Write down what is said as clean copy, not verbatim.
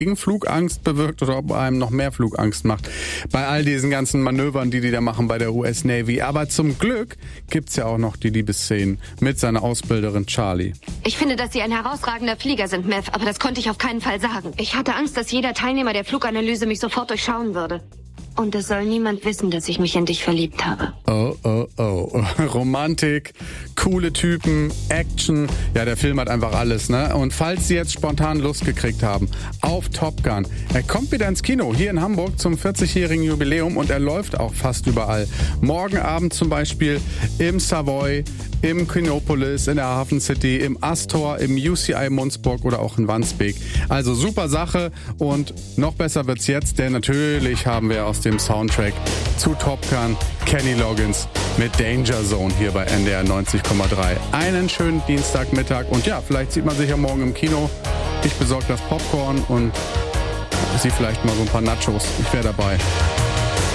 Flugangst bewirkt oder ob einem noch mehr Flugangst macht. Bei all diesen ganzen Manövern, die da machen bei der US Navy. Aber zum Glück gibt's ja auch noch die Liebesszenen mit seiner Ausbilderin Charlie. Ich finde, dass Sie ein herausragender Flieger sind, Meth, aber das konnte ich auf keinen Fall sagen. Ich hatte Angst, dass jeder Teilnehmer der Fluganalyse mich sofort durchschauen würde. Und es soll niemand wissen, dass ich mich in dich verliebt habe. Oh. Romantik, coole Typen, Action. Ja, der Film hat einfach alles, ne? Und falls Sie jetzt spontan Lust gekriegt haben auf Top Gun, er kommt wieder ins Kino hier in Hamburg zum 40-jährigen Jubiläum und er läuft auch fast überall. Morgen Abend zum Beispiel im Savoy, im Kinopolis, in der Hafen City, im Astor, im UCI Munzburg oder auch in Wandsbek. Also super Sache und noch besser wird's jetzt, denn natürlich haben wir aus dem Soundtrack zu Top Gun Kenny Loggins mit Danger Zone hier bei NDR 90,3. Einen schönen Dienstagmittag und ja, vielleicht sieht man sich ja morgen im Kino. Ich besorge das Popcorn und Sie vielleicht mal so ein paar Nachos. Ich wäre dabei.